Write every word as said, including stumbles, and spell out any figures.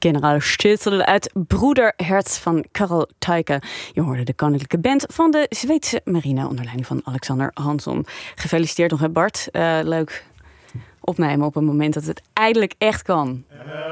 Generaal Stützle uit Broederherz van Karel Tijke. Je hoorde de koninklijke band van de Zweedse marine onder leiding van Alexander Hansson. Gefeliciteerd nog, hè Bart. Uh, leuk opnemen op een moment dat het eindelijk echt kan.